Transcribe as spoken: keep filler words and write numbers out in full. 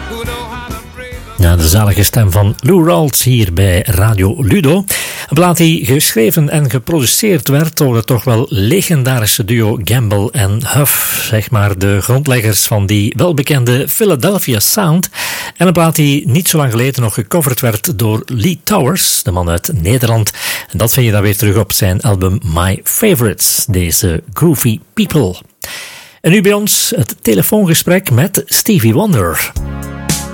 Ja, de zalige stem van Lou Rawls hier bij Radio Ludo. Een plaat die geschreven en geproduceerd werd door het toch wel legendarische duo Gamble en Huff. Zeg maar de grondleggers van die welbekende Philadelphia Sound. En een plaat die niet zo lang geleden nog gecoverd werd door Lee Towers, de man uit Nederland. En dat vind je dan weer terug op zijn album My Favorites, deze Groovy People. En nu bij ons het telefoongesprek met Stevie Wonder.